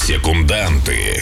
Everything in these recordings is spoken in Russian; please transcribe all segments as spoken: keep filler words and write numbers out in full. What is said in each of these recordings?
Секунданты.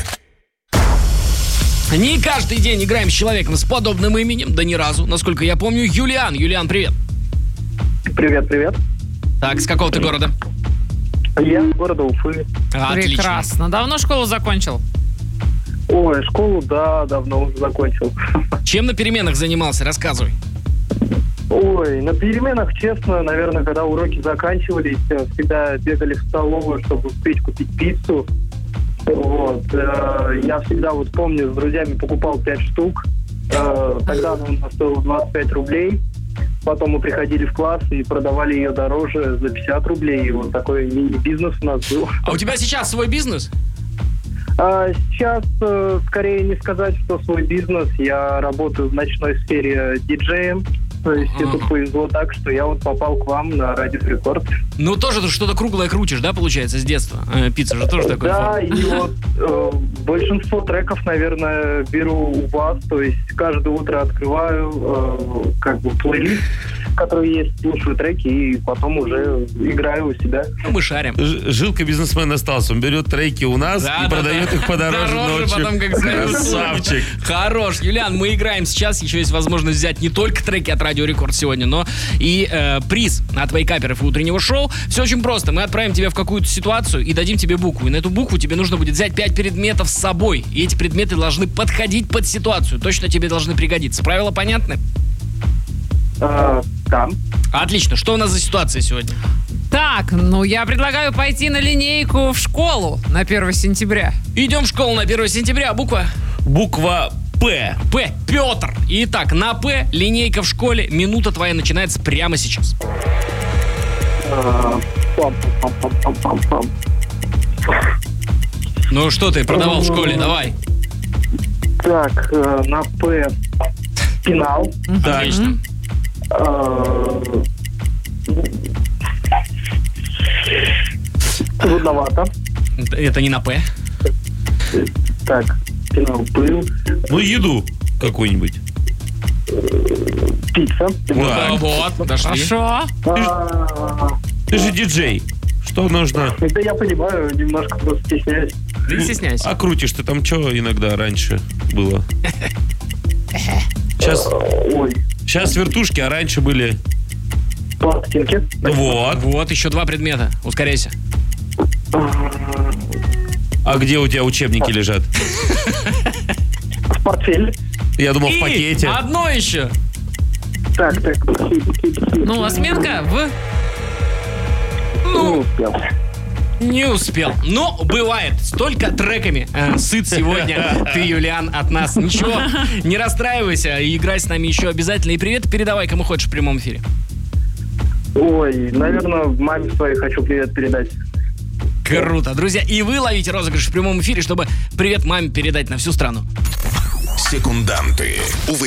Не каждый день играем с человеком с подобным именем, да ни разу, насколько я помню. Юлиан. Юлиан, привет. Привет, привет. Так, с какого ты города? Я с города Уфы. Отлично. Прекрасно. Давно школу закончил? Ой, школу, да, давно уже закончил. Чем на переменах занимался? Рассказывай. Ой, на переменах, честно, наверное, когда уроки заканчивались, всегда бегали в столовую, чтобы успеть купить пиццу. Вот. Я всегда вот помню, с друзьями покупал пять штук. Тогда она у нас стоила двадцать пять рублей. Потом мы приходили в класс и продавали ее дороже за пятьдесят рублей. И вот такой мини-бизнес у нас был. А у тебя сейчас свой бизнес? А сейчас, э, скорее не сказать, что свой бизнес. Я работаю в ночной сфере диджеем. То есть Ага. это повезло так, что я вот попал к вам на Радио Рекорд. Ну, тоже ты что-то круглое крутишь, да, получается, с детства? Э, пицца же тоже такой Да, формат. и вот э, большинство треков, наверное, беру у вас. То есть каждое утро открываю э, как бы плейлист, который есть, слушаю треки и потом уже играю у себя. Ну, мы шарим. Ж- Жилка бизнесмен остался. Он берет треки у нас Да, и да, продает да. их подороже Дороже ночью. потом, как сказать. Красавчик. Хорош. Юлиан, мы играем сейчас. Еще есть возможность взять не только треки от Радио Рекорд сегодня, но и э, приз от вейкаперов и утреннего шоу. Все очень просто. Мы отправим тебя в какую-то ситуацию и дадим тебе букву. И на эту букву тебе нужно будет взять пять предметов с собой. И эти предметы должны подходить под ситуацию. Точно тебе должны пригодиться. Правила понятны? Э, да. Отлично. Что у нас за ситуация сегодня? Так, ну я предлагаю пойти на линейку в школу на первое сентября. Идем в школу на первое сентября. Буква Буква П. П. Петр. Итак, на П линейка в школе. Минута твоя начинается прямо сейчас. Э, пам-пам-пам-пам-пам-пам. Ну что ты продавал в школе? Давай. Так, э, на П пенал. Так. Отлично. Э, Трудновато. Это не на П. Так, пенал был. Ну, еду какую-нибудь. Пицца. Да, Так. вот, дошли. Хорошо. А, Ты же диджей. Что нужно? Это я понимаю, немножко просто стесняюсь. Да не стесняйся. А крутишь ты там что иногда раньше было? Сейчас, Ой, сейчас вертушки, а раньше были... пластинки. Вот. Вот, еще два предмета. Ускоряйся. А где у тебя учебники лежат? В портфеле. Я думал, в И пакете. одно еще. Так, так. Ну, а сменка в... Не Ну, успел. не успел. Но бывает. Столько треками э, сыт сегодня ты, Юлиан, от нас. Ничего, не расстраивайся. Играй с нами еще обязательно. И привет передавай, кому хочешь в прямом эфире. Ой, наверное, маме своей хочу привет передать. Круто. Друзья, и вы ловите розыгрыш в прямом эфире, чтобы привет маме передать на всю страну. Секунданты.